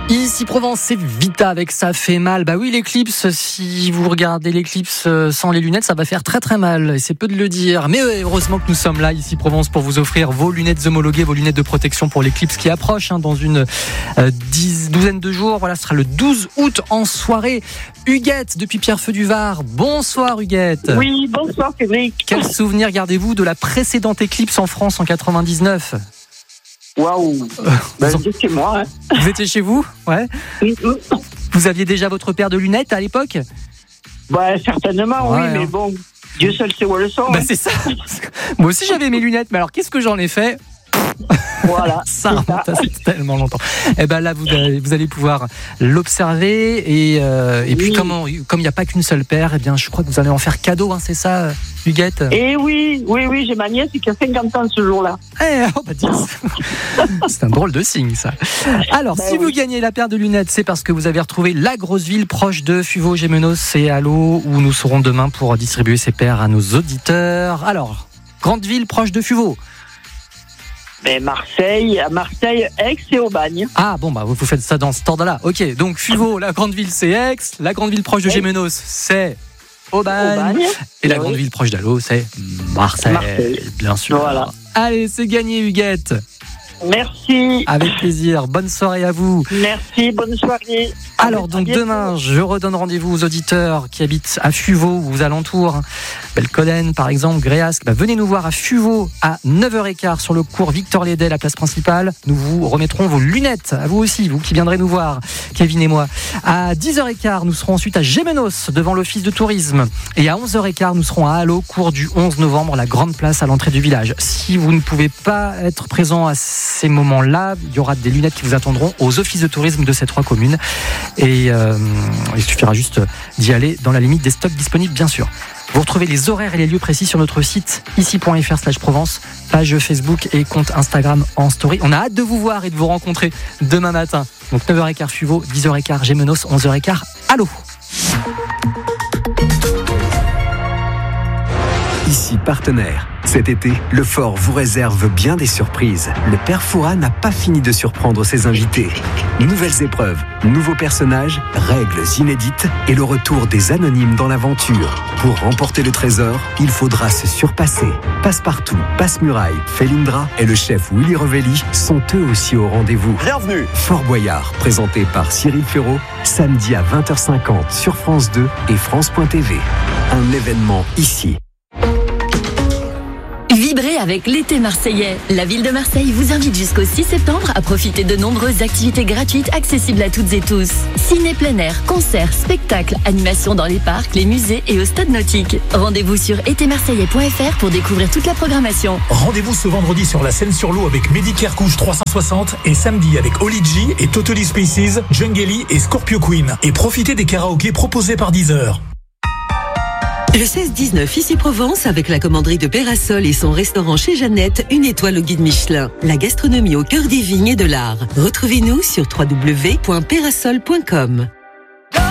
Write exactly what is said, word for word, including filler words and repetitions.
Ici Provence, c'est Vita avec Ça fait mal. Bah oui, l'éclipse, si vous regardez l'éclipse sans les lunettes, ça va faire très très mal. Et c'est peu de le dire. Mais heureusement que nous sommes là, ici Provence, pour vous offrir vos lunettes homologuées, vos lunettes de protection pour l'éclipse qui approche hein, dans une euh, dix, douzaine de jours. Voilà, ce sera le douze août en soirée. Huguette, depuis Pierrefeu du Var. Bonsoir Huguette. Oui, bonsoir Cédric. Quel souvenir gardez-vous de la précédente éclipse en France en quatre-vingt-dix-neuf ? Waouh, ben, vous... c'est moi. Hein. Vous étiez chez vous, ouais. Mm-hmm. Vous aviez déjà votre paire de lunettes à l'époque ? Bah certainement, ouais, oui, hein. Mais bon, Dieu seul sait où elles sont. Bah hein. c'est ça. Moi aussi j'avais mes lunettes, mais alors qu'est-ce que j'en ai fait ? Voilà, ça remonte à tellement longtemps. Et ben là, vous allez, vous allez pouvoir l'observer et, euh, et puis oui. comme il comme n'y a pas qu'une seule paire, et bien je crois que vous allez en faire cadeau, hein, c'est ça, Huguette ? Et oui, oui, oui, j'ai ma nièce qui a cinquante ans ce jour-là. Eh, oh bah dis, c'est un drôle de signe ça. Alors, ben si oui. vous gagnez la paire de lunettes, c'est parce que vous avez retrouvé la grosse ville proche de Fuveau, Gémenos et Allo, où nous serons demain pour distribuer ces paires à nos auditeurs. Alors, grande ville proche de Fuveau. Mais Marseille, à Marseille, Aix et Aubagne. Ah bon, bah vous faites ça dans cet ordre-là. Ok, donc Fuveau, la grande ville c'est Aix, la grande ville proche de Gémenos c'est Aubagne, Aubagne. Et la oui. grande ville proche d'Allo c'est Marseille, Marseille, bien sûr. Voilà. Allez, c'est gagné Huguette. Merci. Avec plaisir. Bonne soirée à vous. Merci, bonne soirée. Alors donc demain, je redonne rendez-vous aux auditeurs qui habitent à Fuveau ou aux alentours, Belconnen par exemple, Gréasque. Bah, venez nous voir à Fuveau à neuf heures quinze sur le cours Victor Lédet, la place principale. Nous vous remettrons vos lunettes, à vous aussi, vous qui viendrez nous voir, Kevin et moi. À dix heures quinze, nous serons ensuite à Gémenos, devant l'office de tourisme. Et à onze heures quinze, nous serons à Allo, cours du onze novembre, la grande place à l'entrée du village. Si vous ne pouvez pas être présent à ces moments-là, il y aura des lunettes qui vous attendront aux offices de tourisme de ces trois communes. Et euh, il suffira juste d'y aller dans la limite des stocks disponibles, bien sûr. Vous retrouvez les horaires et les lieux précis sur notre site ici.fr slash Provence, page Facebook et compte Instagram en story. On a hâte de vous voir et de vous rencontrer demain matin. Donc neuf heures quinze Fuveau, dix heures quinze Gémenos, onze heures quinze Allo. Ici partenaire. Cet été, le Fort vous réserve bien des surprises. Le Père Fouras n'a pas fini de surprendre ses invités. Nouvelles épreuves, nouveaux personnages, règles inédites et le retour des anonymes dans l'aventure. Pour remporter le trésor, il faudra se surpasser. Passepartout, Passe-Muraille, Felindra et le chef Willy Revelli sont eux aussi au rendez-vous. Bienvenue. Fort Boyard, présenté par Cyril Ferraud, samedi à vingt heures cinquante sur France deux et France point T V. Un événement ici. Vibrez avec l'été marseillais. La ville de Marseille vous invite jusqu'au six septembre à profiter de nombreuses activités gratuites accessibles à toutes et tous. Ciné plein air, concerts, spectacles, animations dans les parcs, les musées et au stade nautique. Rendez-vous sur été marseillais point f r pour découvrir toute la programmation. Rendez-vous ce vendredi sur la Seine-sur-Lot avec Medicare Couche trois cent soixante et samedi avec Oli G et Totally Spaces, Jungeli et Scorpio Queen. Et profitez des karaokés proposés par Deezer. Le seize dix-neuf, ici Provence, avec la commanderie de Pérasol et son restaurant chez Jeannette, une étoile au guide Michelin. La gastronomie au cœur des vignes et de l'art. Retrouvez-nous sur w w w point pérasol point com.